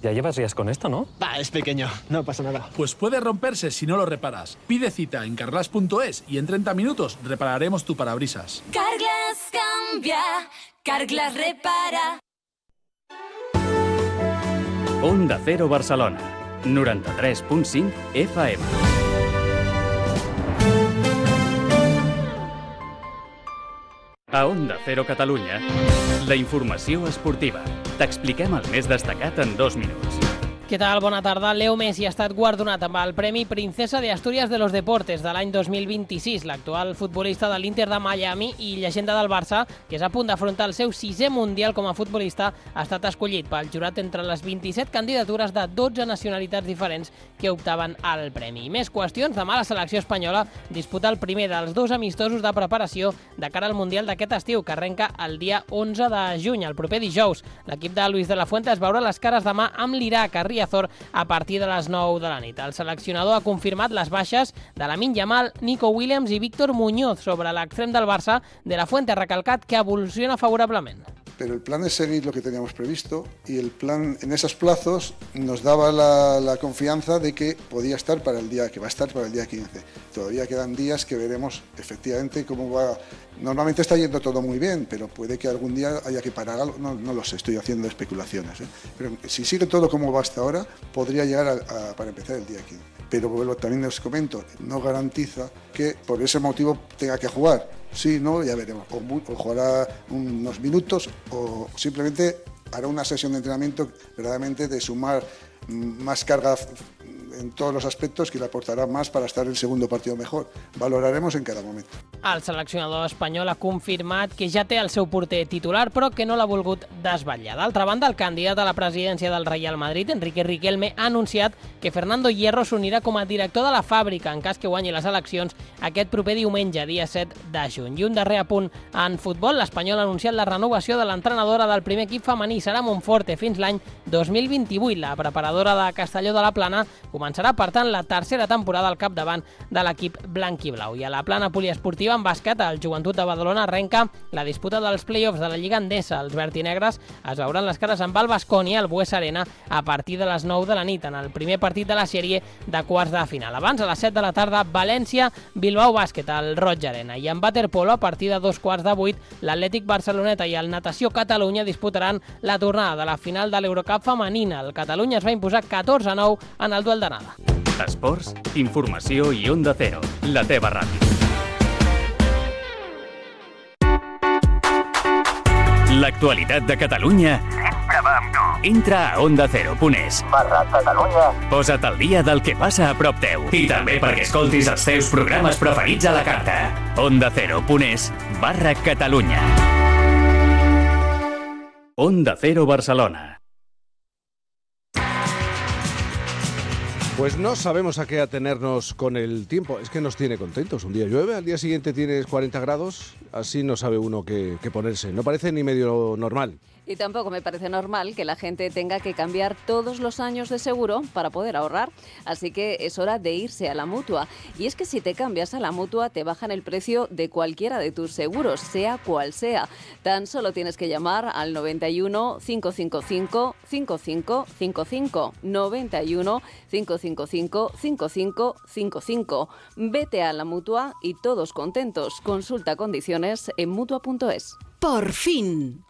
Ya llevas días con esto, ¿no? Va, es pequeño, no pasa nada. Pues puede romperse si no lo reparas. Pide cita en Carglass.es y en 30 minutos repararemos tu parabrisas. Carglass cambia, Carglass repara. Onda Cero Barcelona, 93.5 FM. A Onda Cero Catalunya, la informació esportiva. T'expliquem el més destacat en 2 minuts. Què tal? Bona tarda. Leo Messi ha estat guardonat amb el Premi Princesa de Asturias de los Deportes de l'any 2026. L'actual futbolista de l'Inter de Miami i llegenda del Barça, que és a punt d'afrontar el seu 6è Mundial com a futbolista, ha estat escollit pel jurat entre les 27 candidatures de 12 nacionalitats diferents que optaven al premi. I més qüestions. Demà la selecció espanyola disputa el primer dels 2 amistosos de preparació de cara al Mundial d'aquest estiu, que arrenca el dia 11 de juny, el proper dijous. L'equip de Luis de la Fuente es veurà les cares demà amb l'Iraq a Riazor a partir de les 9 de la nit. El seleccionador ha confirmat les baixes de Lamine Yamal, Nico Williams i Víctor Muñoz. Sobre l'extrem del Barça, de la Fuente ha recalcat que evoluciona favorablement. Pero el plan es seguir lo que teníamos previsto y el plan en esos plazos nos daba la confianza de que podía estar para el día, que va a estar para el día 15. Todavía quedan días que veremos efectivamente cómo va. Normalmente está yendo todo muy bien, pero puede que algún día haya que parar algo, no lo sé, estoy haciendo especulaciones. Pero si sigue todo como va hasta ahora, podría llegar para empezar el día 15. Pero vuelvo, también os comento, no garantiza que por ese motivo tenga que jugar. Sí, no, ya veremos. O jugará unos minutos o simplemente hará una sesión de entrenamiento verdaderamente de sumar más carga en todos los aspectos que le aportarà más para estar en el segundo partido mejor. Valoraremos en cada momento. El seleccionador espanyol ha confirmat que ja té el seu porter titular, però que no l'ha volgut desvetllar. D'altra banda, el candidat a la presidència del Real Madrid, Enrique Riquelme, ha anunciat que Fernando Hierro s'unirà com a director de la fàbrica en cas que guanyi les eleccions aquest proper diumenge, dia 7 de juny. I un darrer apunt en futbol, l'Espanyol ha anunciat la renovació de l'entrenadora del primer equip femení. Serà Monforte fins l'any 2028. La preparadora de Castelló de la Plana començarà, per tant, la tercera temporada al capdavant de l'equip blanquiblau. I a la plana poliesportiva, en bàsquet, el Joventut de Badalona arrenca la disputa dels play-offs de la Lliga Endesa. Els vertinegres es veuran les cares amb el Baskonia al Bues Arena a partir de les 9 de la nit, en el primer partit de la sèrie de quarts de final. Abans, a les 7 de la tarda, València, Bilbao Bàsquet al Roig Arena. I en waterpolo, a partir de 2:15, l'Atlètic Barceloneta i el Natació Catalunya disputaran la tornada de la final de l'Eurocup femenina. El Catalunya es va imposar 14-9 en el duel d'anada. Esports, informació i Onda Cero, la teva ràdio. L'actualitat de Catalunya sempre va amb tu. Entra a ondacero.es/Catalunya. Posa't al dia del que passa a prop teu. I també perquè escoltis els teus programes preferits a la carta. ondacero.es/Catalunya. Onda Cero Barcelona. Pues no sabemos a qué atenernos con el tiempo. Es que nos tiene contentos. Un día llueve, al día siguiente tienes 40 grados. Así no sabe uno qué ponerse. No parece ni medio normal. Y tampoco me parece normal que la gente tenga que cambiar todos los años de seguro para poder ahorrar. Así que es hora de irse a la Mutua. Y es que si te cambias a la Mutua, te bajan el precio de cualquiera de tus seguros, sea cual sea. Tan solo tienes que llamar al 91 555 5555. 91 555 5555. Vete a la Mutua y todos contentos. Consulta condiciones en Mutua.es. Por fin.